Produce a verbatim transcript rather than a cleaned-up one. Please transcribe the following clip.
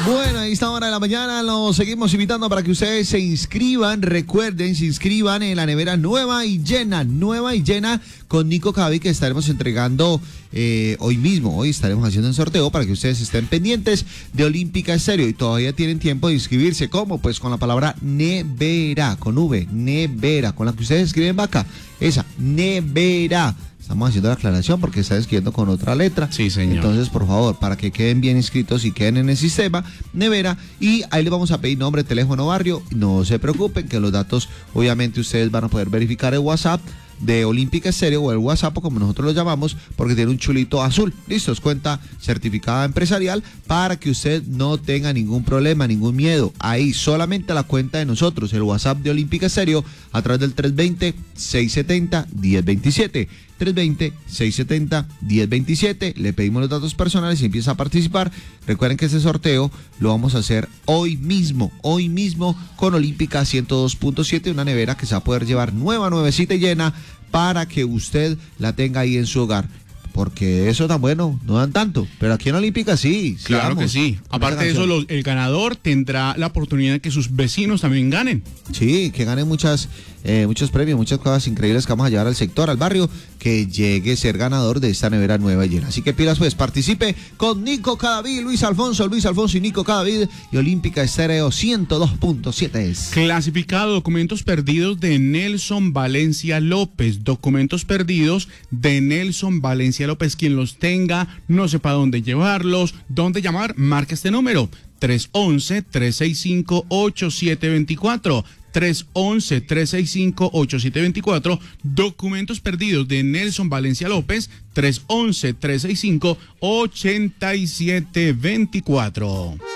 Bueno, a esta hora de la mañana los seguimos invitando para que ustedes se inscriban. Recuerden, se inscriban en la nevera nueva y llena, nueva y llena con Nico Cavi, que estaremos entregando eh, hoy mismo. Hoy estaremos haciendo un sorteo para que ustedes estén pendientes de Olímpica Estéreo y todavía tienen tiempo de inscribirse. ¿Cómo? Pues con la palabra nevera, con V, nevera, con la que ustedes escriben vaca. Esa, nevera. Estamos haciendo la aclaración porque está escribiendo con otra letra. Sí, señor. Entonces, por favor, para que queden bien inscritos y queden en el sistema, nevera, y ahí les vamos a pedir nombre, teléfono, barrio. No se preocupen que los datos, obviamente, ustedes van a poder verificar el WhatsApp de Olímpica Estéreo o el WhatsApp, como nosotros lo llamamos, porque tiene un chulito azul. Listo, es cuenta certificada empresarial para que usted no tenga ningún problema, ningún miedo. Ahí solamente la cuenta de nosotros, el WhatsApp de Olímpica Estéreo, a través del tres dos cero, seis siete cero, uno cero dos siete. tres dos cero, seis siete cero, uno cero dos siete. Le pedimos los datos personales y empieza a participar. Recuerden que este sorteo lo vamos a hacer hoy mismo, hoy mismo con Olímpica ciento dos punto siete, una nevera que se va a poder llevar nueva, nuevecita y llena para que usted la tenga ahí en su hogar. Porque eso tan bueno, no dan tanto. Pero aquí en Olímpica sí. sí claro vamos. que sí. Aparte de eso, los, el ganador tendrá la oportunidad de que sus vecinos también ganen. Sí, que ganen muchas, eh, muchos premios, muchas cosas increíbles que vamos a llevar al sector, al barrio, que llegue a ser ganador de esta nevera nueva y llena. Así que pilas, pues, participe con Nico Cadavid, Luis Alfonso, Luis Alfonso y Nico Cadavid y Olímpica Estéreo ciento dos punto siete es. Clasificado, documentos perdidos de Nelson Valencia López. Documentos perdidos de Nelson Valencia López. Quien los tenga, no sepa dónde llevarlos, dónde llamar, marca este número: tres once, tres seis cinco, ocho siete dos cuatro. tres once, tres seis cinco, ocho siete dos cuatro. Documentos perdidos de Nelson Valencia López, tres once, tres seis cinco, ocho siete dos cuatro.